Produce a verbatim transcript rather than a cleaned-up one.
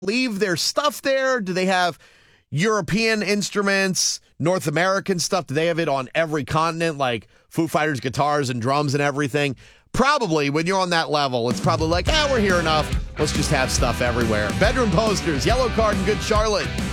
leave their stuff there? Do they have European instruments, North American stuff? Do they have it on every continent, like Foo Fighters guitars and drums and everything? Probably, when you're on that level, it's probably like, ah, we're here enough. Let's just have stuff everywhere. Bedroom Posters, Yellow Card, and Good Charlotte.